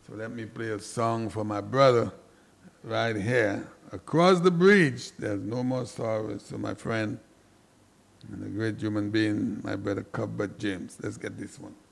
So let me play a song for my brother right here. Across the bridge, there's no more sorrows. So my friend and a great human being, my brother Cuthbert James. Let's get this one.